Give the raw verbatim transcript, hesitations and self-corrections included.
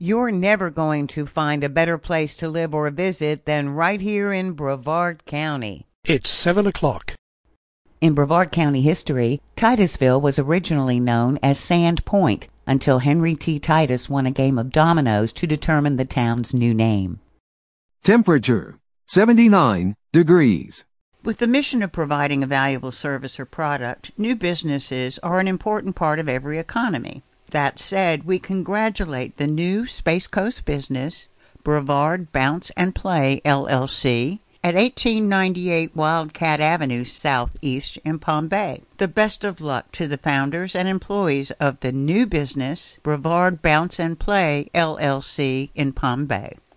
You're never going to find a better place to live or visit than right here in Brevard County. It's seven o'clock. In Brevard County history, Titusville was originally known as Sand Point until Henry T. Titus won a game of dominoes to determine the town's new name. Temperature, seventy-nine degrees. With the mission of providing a valuable service or product, new businesses are an important part of every economy. That said, we congratulate the new Space Coast business, Brevard Bounce and Play, L L C, at eighteen ninety-eight Wildcat Avenue Southeast in Palm Bay. The best of luck to the founders and employees of the new business, Brevard Bounce and Play, L L C, in Palm Bay.